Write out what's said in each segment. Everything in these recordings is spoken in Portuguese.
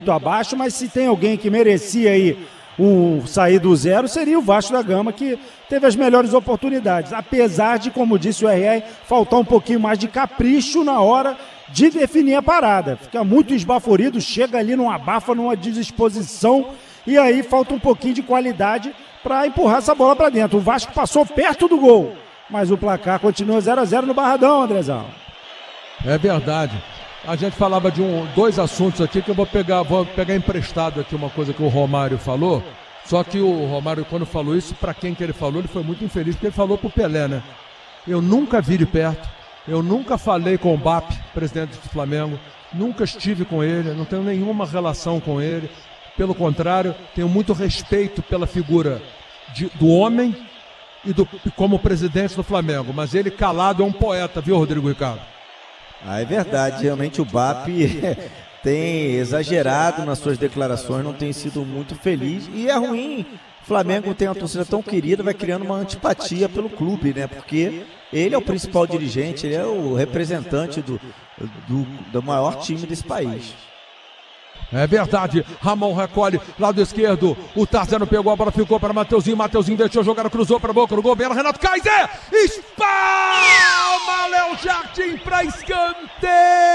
abaixo, mas se tem alguém que merecia aí sair do zero, seria o Vasco da Gama, que teve as melhores oportunidades, apesar de, como disse o RR, faltar um pouquinho mais de capricho na hora de definir a parada. Fica muito esbaforido, chega ali numa abafa, numa desdisposição, e aí falta um pouquinho de qualidade para empurrar essa bola para dentro. O Vasco passou perto do gol, mas o placar continua 0-0 no Barradão, Andrezão. É verdade. A gente falava de dois assuntos aqui que eu vou pegar emprestado aqui uma coisa que o Romário falou. Só que o Romário, quando falou isso, para quem que ele falou, ele foi muito infeliz, porque ele falou pro Pelé, né? Eu nunca vi de perto, eu nunca falei com o BAP, presidente do Flamengo, nunca estive com ele, não tenho nenhuma relação com ele. Pelo contrário, tenho muito respeito pela figura do homem e como presidente do Flamengo. Mas ele calado é um poeta, viu, Rodrigo Ricardo? É verdade, realmente o BAP tem exagerado nas suas declarações, não tem sido muito feliz, e é ruim. O Flamengo tem uma torcida tão querida, vai criando uma antipatia pelo clube, né? Porque ele é o principal dirigente, ele é o representante do maior time desse país. É verdade, Ramon recolhe, lado esquerdo, o Tarzano pegou a bola, ficou para Mateuzinho deixou jogar, cruzou para a boca, no gol, bela, Renato Kaiser, espalma, Léo Jardim para escanteio,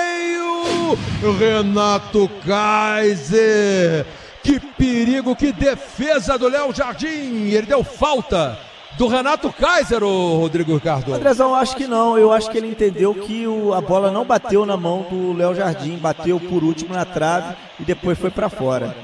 Renato Kaiser, que perigo, que defesa do Léo Jardim, ele deu falta do Renato Kaiser, o Rodrigo Ricardo. Andrezão, acho que não, eu acho que ele entendeu que a bola não bateu na mão do Léo Jardim, bateu por último na trave e depois foi para fora.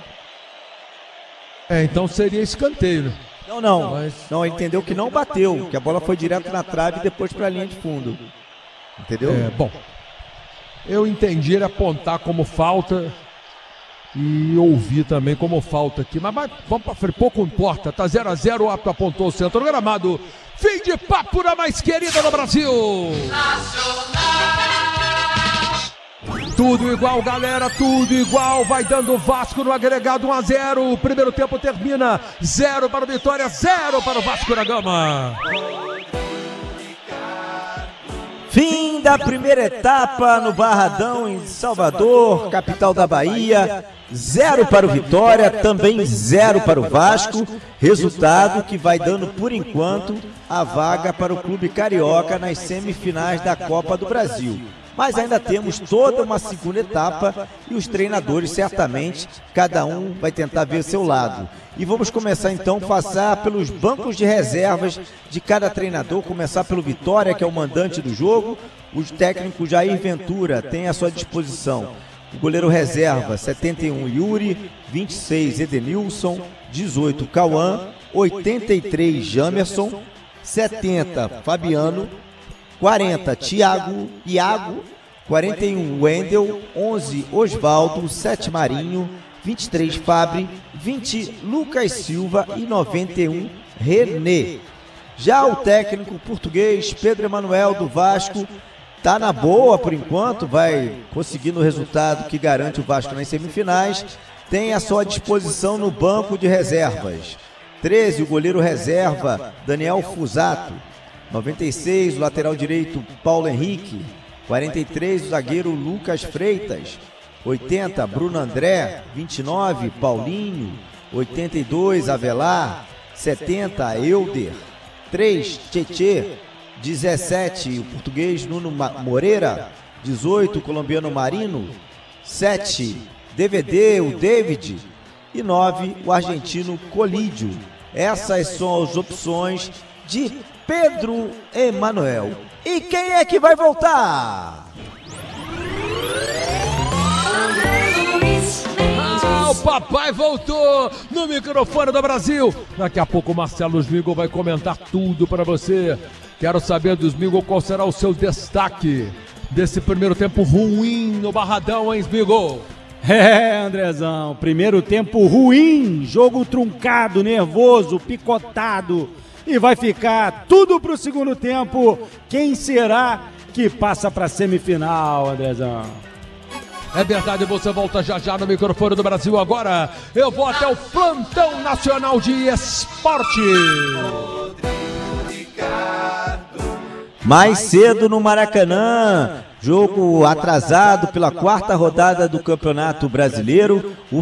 Então seria escanteio, né? Não, ele entendeu que não bateu, que a bola foi direto na trave e depois para a linha de fundo. Entendeu? Bom, eu entendi ele apontar como falta e ouvi também como falta aqui, mas vamos para frente, pouco importa, tá 0-0, o árbitro apontou o centro do gramado, fim de papo da mais querida do Brasil. Tudo igual, galera, tudo igual, vai dando Vasco no agregado 1-0, o primeiro tempo termina 0 para o Vitória, 0 para o Vasco da Gama. Fim da primeira etapa no Barradão, em Salvador, capital da Bahia. 0 para o Vitória, também 0 para o Vasco. Resultado que vai dando, por enquanto, a vaga para o Clube Carioca nas semifinais da Copa do Brasil. Mas ainda temos toda uma segunda etapa e os treinadores, certamente, cada um vai tentar ver o seu lado. E vamos começar então a passar pelos bancos de reservas de cada treinador, começar pelo Vitória, que é o mandante do jogo. O técnico Jair Ventura tem à sua disposição o goleiro reserva, 71 Yuri, 26 Edenilson, 18 Cauã, 83 Jamerson, 70 Fabiano, 40 Iago, 41 Wendel, 11 Osvaldo, 7 Marinho, 23 Fabre, 20 Lucas Silva e 91 René. Já o técnico português Pedro Emanuel do Vasco está na boa por enquanto, vai conseguindo o resultado que garante o Vasco nas semifinais. Tem à sua disposição no banco de reservas 13 o goleiro reserva Daniel Fusato, 96 o lateral direito Paulo Henrique, 43 o zagueiro Lucas Freitas, 80 Bruno André, 29 Paulinho, 82 Avelar, 70 Euder, 3 Tietê, 17 o português Nuno Moreira, 18 o colombiano Marino, 7 DVD o David e 9 o argentino Colídio. Essas são as opções de Pedro Emanuel. E quem é que vai voltar? O papai voltou no microfone do Brasil. Daqui a pouco o Marcelo Smigol vai comentar tudo para você. Quero saber do Smigol qual será o seu destaque desse primeiro tempo ruim no Barradão, hein, Smigol? Andrezão, primeiro tempo ruim, jogo truncado, nervoso, picotado, e vai ficar tudo pro segundo tempo. Quem será que passa pra semifinal, Andrezão? É verdade, você volta já já no microfone do Brasil. Agora eu vou até o Plantão Nacional de Esporte. Mais cedo no Maracanã, Jogo atrasado pela 4ª rodada do Campeonato Brasileiro. O